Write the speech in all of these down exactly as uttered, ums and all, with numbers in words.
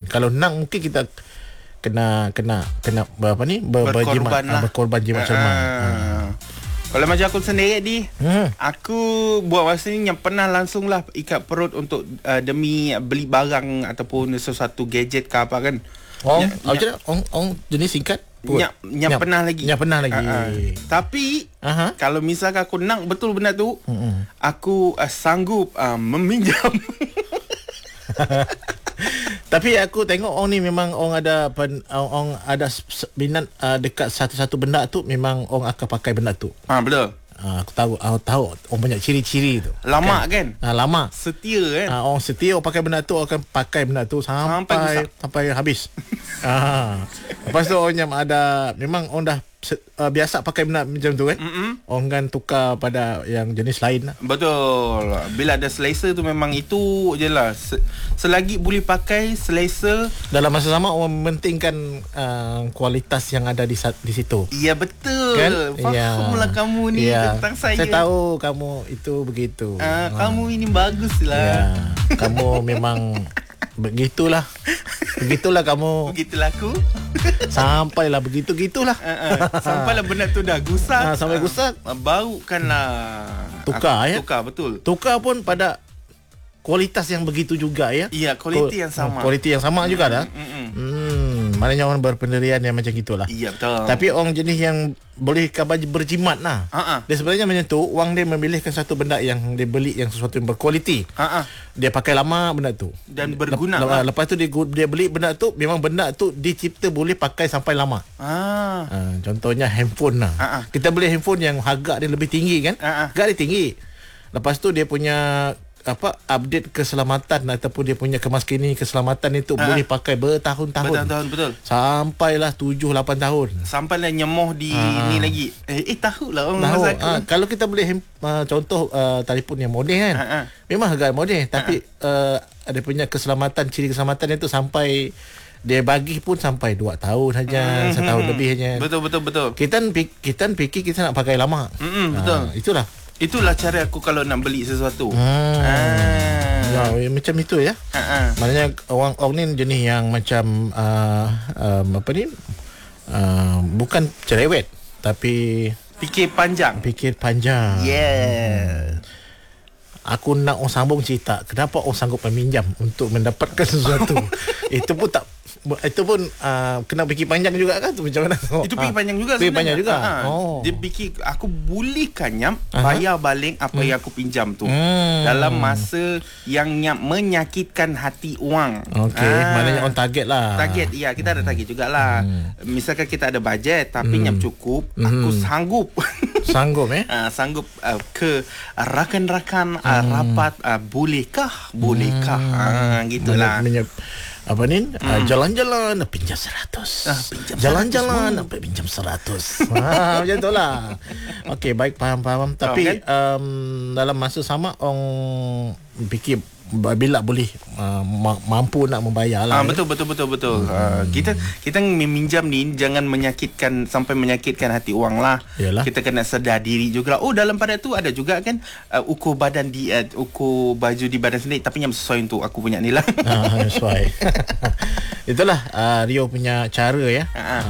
Kalau nak mungkin kita kena kena kena apa ni ber, berkorban berjimat, lah. berkorban jimat cermat. Uh, uh. Kalau macam aku sendiri di, hmm. aku buat masa ni yang pernah langsung lah ikat perut untuk uh, demi beli barang ataupun sesuatu gadget ke apa kan. Oh, macam mana? Ong ong jenis singkat? Nyap, nyap, nyap pernah lagi. Nyap pernah lagi. Uh, uh. Tapi uh-huh. kalau misalkan aku nak betul benda tu, uh-uh. aku uh, sanggup uh, meminjam. Tapi aku tengok orang ni memang orang ada pen, orang ada minat uh, dekat satu-satu benda tu, memang orang akan pakai benda tu. Ha, betul. Uh, aku tahu aku tahu orang banyak ciri-ciri tu. Lama kan? kan? Uh, lama. Setia kan? Uh, orang setia orang pakai benda tu akan pakai benda tu sampai sampai, sampai habis. Ah. Lepas tu orang yang ada memang orang dah uh, biasa pakai benda macam tu kan. Mm-mm. Orang kan tukar pada yang jenis lain lah. Betul. Bila ada selesa tu memang itu je lah. Selagi boleh pakai selesa. Dalam masa sama orang mementingkan uh, kualitas yang ada di, di situ. Ya betul kan? Fahamlah ya. Kamu ni ya. Tentang saya. Saya tahu kamu itu begitu. uh, ha. Kamu ini bagus lah ya. Kamu memang begitulah. Begitulah kamu. Begitulah aku. Sampailah begitu-gitulah. Uh, uh, sampailah benda tu dah gusak. Ha, sampai gusak. Uh, bau kan lah. Tukar aku, ya. Tukar betul. Tukar pun pada kualitas yang begitu juga ya. Iya, kualiti yang sama. Kualiti yang sama juga dah. Mm, mm, mm. Hmm, maknanya orang berpendirian yang macam gitulah. Iya, betul. Tapi orang jenis yang boleh kabar berjimat lah. Uh-uh. Dia sebenarnya macam tu, orang dia memilihkan satu benda yang dia beli yang sesuatu yang berkualiti. Uh-uh. Dia pakai lama benda tu. Dan berguna. Lep, lah. Lepas tu dia, dia beli benda tu, memang benda tu dicipta boleh pakai sampai lama. Ah. Uh, contohnya handphone lah. Uh-uh. Kita beli handphone yang harga dia lebih tinggi kan. Uh-uh. Harga dia tinggi. Lepas tu dia punya apa update keselamatan ataupun dia punya kemaskini keselamatan itu ha. boleh pakai bertahun-tahun. Bertahun-tahun betul. Sampailah tujuh lapan tahun. Sampailah nyemoh di ha. ni lagi. Eh, eh tahu lah orang tahu. masa Ha. Kalau kita boleh uh, contoh uh, telefon yang moden kan. Ha. Ha. Memang harga moden tapi ha. uh, ada punya keselamatan, ciri keselamatan itu sampai dia bagi pun sampai dua tahun saja, mm-hmm. setahun lebih saja. Betul betul betul. Kita kita fikir kita nak pakai lama. Mm-hmm, betul. Ha, itulah. Itulah cara aku kalau nak beli sesuatu. Hmm. Ah. Ya, macam itu ya. Ha-ha. Maknanya orang orang ni jenis yang macam uh, um, apa ni? Uh, bukan cerewet tapi fikir panjang. Fikir panjang. Yeah. Hmm. Aku nak orang sambung cerita kenapa orang sanggup meminjam untuk mendapatkan sesuatu. Itu pun tak itu pun uh, kena fikir panjang juga kan tu macam mana? Itu fikir panjang juga. Fikir panjang juga. Ha, ha. Oh. Dia fikir aku bolehkan Nyam bayar balik apa hmm. yang aku pinjam tu hmm. dalam masa yang Nyam menyakitkan hati orang. Okey, ha. Maknanya on target lah. Target, ya kita ada target jugalah. Hmm. Misalkan kita ada bajet tapi hmm. Nyam cukup, hmm. aku sanggup. Sanggup eh? Uh, sanggup uh, ke rakan-rakan uh, hmm. rapat uh, bolehkah? Bolehkah? Hmm. Uh, gitulah. Menyep, apa ni? Hmm. Uh, jalan-jalan pinjam seratus. Uh, jalan-jalan sampai pinjam seratus. Ha, macam itulah. Okey, baik faham-faham. Tapi oh, kan? um, dalam masa sama orang fikir bila boleh uh, mampu nak membayar lah. Ah, betul betul betul betul. Hmm. Uh, kita kita meminjam ni jangan menyakitkan sampai menyakitkan hati orang lah. Yalah. Kita kena sedar diri juga. Oh dalam pada tu ada juga kan uh, ukur badan di uh, ukur baju di badan sendiri tapi yang sesuai untuk aku punya ni lah. Ah, sesuai. Itulah uh, Rio punya cara ya.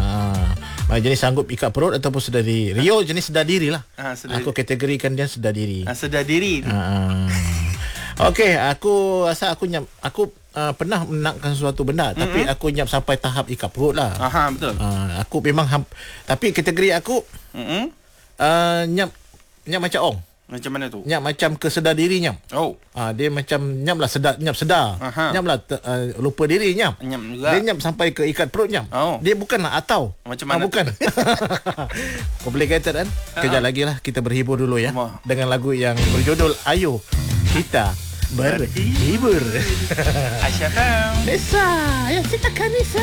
Ah. Uh, jenis sanggup ikat perut ataupun sedar diri. Rio jenis sedar diri lah. Ah, sedar aku kategorikan dia sedar diri. Ah, sedar diri. Ah. Okey, aku rasa aku nyap aku uh, pernah nakkan sesuatu benda mm-hmm. tapi aku nyap sampai tahap ikat perut lah. Aha, betul. Uh, aku memang ham, tapi kategori aku mm-hmm. uh, nyap nyap macam ong. Macam mana tu? Nyap macam kesedar diri nyap. Oh. Ah uh, dia macam nyap lah sedar nyap sedar. Aha. Nyap lah uh, lupa diri nyap. Nyap juga. Dia nyap sampai ke ikat perut nyap. Oh. Dia bukan lah atau. Macam mana? Ah, bukan. Complicated kan? Uh-huh. Kejap lagi lah kita berhibur dulu ya. Wah. Dengan lagu yang berjudul Ayo Kita Berhibur. Aisyah Fam. Nisa, ya kita kan Nisa.